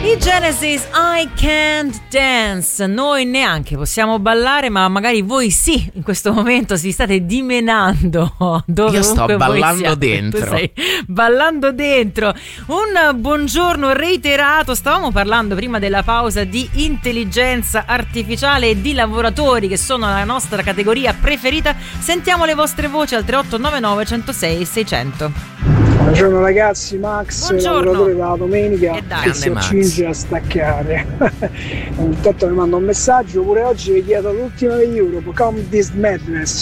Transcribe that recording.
I Genesis, I Can't Dance. Noi neanche possiamo ballare, ma magari voi sì, in questo momento si state dimenando. Io sto ballando dentro. Tu stai ballando dentro. Un buongiorno reiterato. Stavamo parlando prima della pausa di intelligenza artificiale e di lavoratori, che sono la nostra categoria preferita. Sentiamo le vostre voci al 3899 106 600. Buongiorno ragazzi, Max, lavoratore della domenica che si accinge a staccare. Intanto mi manda un messaggio, pure oggi vi chiedo l'ultima degli Europe, Come This Madness.